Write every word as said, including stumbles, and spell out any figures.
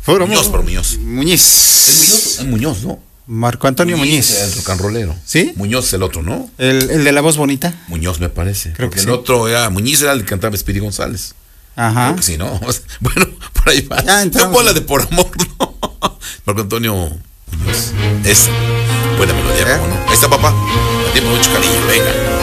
Por amor. Muñoz, por Muñoz. Muñiz. Es Muñoz, es Muñoz, ¿no? Marco Antonio Muñiz. El rock and rollero. ¿Sí? Muñoz es el otro, ¿no? El, el de la voz bonita. Muñoz me parece. Creo Porque que el sí. otro era, Muñiz era el que cantaba Speedy González. Ajá. Creo que sí, ¿no? Bueno, por ahí va. Ya entramos. No, ponla de Por Amor, ¿no? Marco Antonio Muñoz. Es buena melodía, ¿Eh? ¿cómo no? Ahí está, papá. A tiempo mucho cariño, venga.